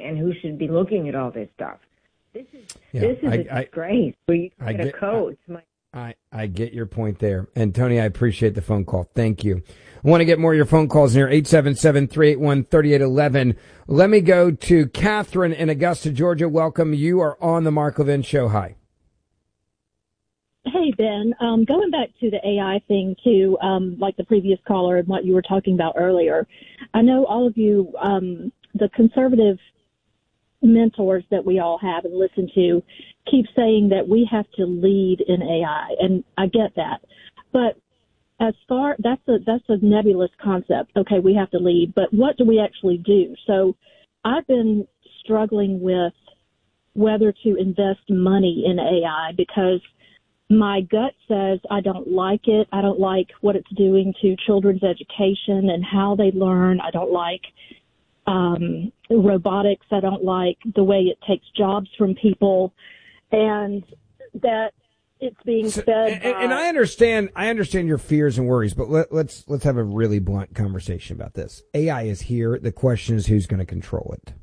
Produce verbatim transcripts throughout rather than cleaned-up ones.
and who should be looking at all this stuff. This is yeah, this is I, a disgrace. Where you I get a get, code. I, My- I, I get your point there. And, Tony, I appreciate the phone call. Thank you. I want to get more of your phone calls in here, eight seven seven, three eight one, three eight one one. Let me go to Catherine in Augusta, Georgia. Welcome. You are on the Mark Levin Show. Hi. Hey, Ben. Um, going back to the A I thing, too, um, like the previous caller and what you were talking about earlier, I know all of you, um, the conservative mentors that we all have and listen to, keep saying that we have to lead in A I, and I get that. But as far that's a that's a nebulous concept. Okay, we have to lead, but what do we actually do? So I've been struggling with whether to invest money in A I because my gut says I don't like it. I don't like what it's doing to children's education and how they learn. I don't like um, robotics. I don't like the way it takes jobs from people, and that it's being So, fed. And, and I understand, I understand your fears and worries, but let, let's let's have a really blunt conversation about this. A I is here. The question is, who's going to control it?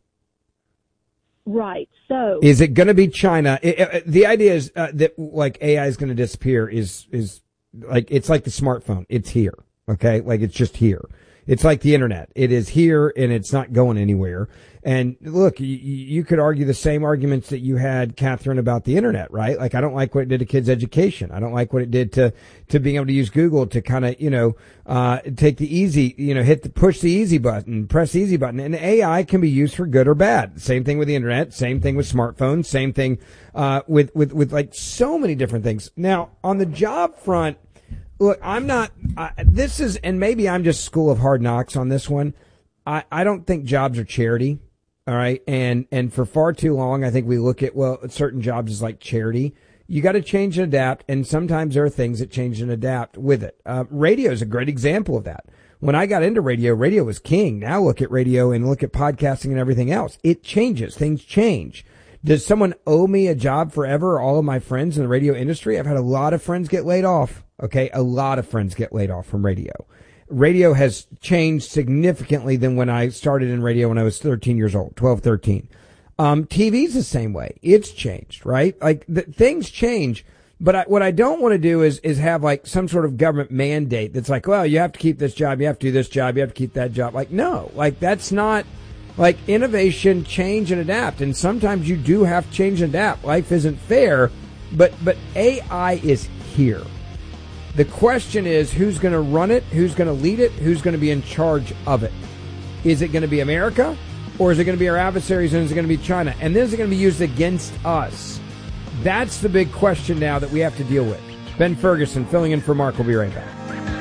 Right. So, is it going to be China? It, it, the idea is uh, that like A I is going to disappear. Is is like it's like the smartphone. It's here. Okay, like it's just here. It's like the internet. It is here and it's not going anywhere. And look, you, you could argue the same arguments that you had, Catherine, about the internet, right? Like, I don't like what it did to kids' education. I don't like what it did to, to being able to use Google to kind of, you know, uh, take the easy, you know, hit the, push the easy button, press the easy button. And A I can be used for good or bad. Same thing with the internet. Same thing with smartphones. Same thing, uh, with, with, with like so many different things. Now, on the job front, look, I'm not, uh, this is, and maybe I'm just school of hard knocks on this one. I, I don't think jobs are charity. All right. And, and for far too long, I think we look at, well, certain jobs as like charity. You got to change and adapt. And sometimes there are things that change and adapt with it. Uh, radio is a great example of that. When I got into radio, radio was king. Now look at radio and look at podcasting and everything else. It changes. Things change. Does someone owe me a job forever? All of my friends in the radio industry, I've had a lot of friends get laid off. Okay. A lot of friends get laid off from radio. Radio has changed significantly than when I started in radio when I was thirteen years old, twelve, thirteen. Um, T V's the same way. It's changed, right? Like the, things change. But I, what I don't want to do is, is have like some sort of government mandate that's like, well, you have to keep this job. You have to do this job. You have to keep that job. Like, no, like that's not like innovation, change and adapt. And sometimes you do have to change and adapt. Life isn't fair, but, but A I is here. The question is, who's going to run it? Who's going to lead it? Who's going to be in charge of it? Is it going to be America? Or is it going to be our adversaries and is it going to be China? And then is it going to be used against us? That's the big question now that we have to deal with. Ben Ferguson filling in for Mark. We'll be right back.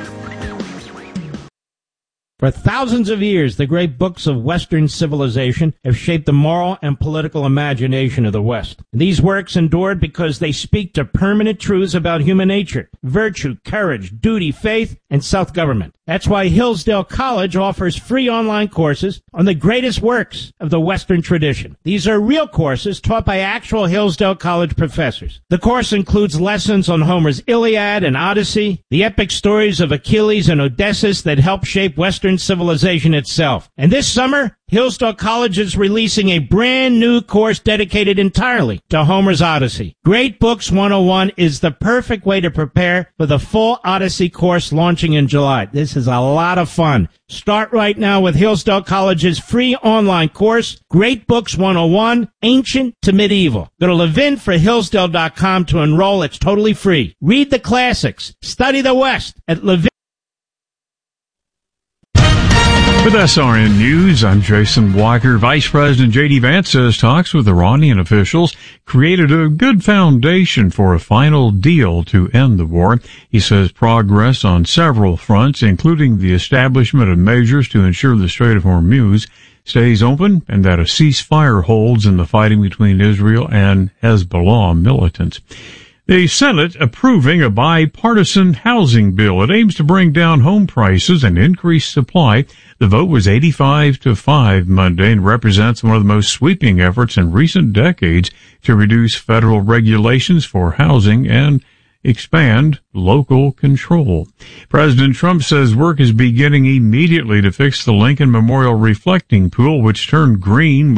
For thousands of years, the great books of Western civilization have shaped the moral and political imagination of the West. These works endured because they speak to permanent truths about human nature, virtue, courage, duty, faith, and self-government. That's why Hillsdale College offers free online courses on the greatest works of the Western tradition. These are real courses taught by actual Hillsdale College professors. The course includes lessons on Homer's Iliad and Odyssey, the epic stories of Achilles and Odysseus that help shape Western civilization itself. And this summer, Hillsdale College is releasing a brand new course dedicated entirely to Homer's Odyssey. Great Books one oh one is the perfect way to prepare for the full Odyssey course launching in July. This is a lot of fun. Start right now with Hillsdale College's free online course, Great Books one oh one, Ancient to Medieval. Go to levin for hillsdale dot com to enroll. It's totally free. Read the classics. Study the West at Levin. With S R N News, I'm Jason Walker. Vice President J D Vance says talks with Iranian officials created a good foundation for a final deal to end the war. He says progress on several fronts, including the establishment of measures to ensure the Strait of Hormuz stays open and that a ceasefire holds in the fighting between Israel and Hezbollah militants. The Senate approving a bipartisan housing bill. It aims to bring down home prices and increase supply. The vote was eighty-five to five Monday and represents one of the most sweeping efforts in recent decades to reduce federal regulations for housing and expand local control. President Trump says work is beginning immediately to fix the Lincoln Memorial reflecting pool, which turned green